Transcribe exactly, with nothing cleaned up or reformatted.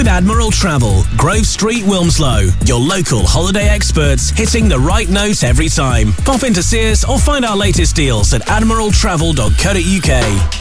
Admiral Travel, Grove Street, Wilmslow. Your local holiday experts hitting the right note every time. Pop into Sears or find our latest deals at admiral travel dot co dot uk.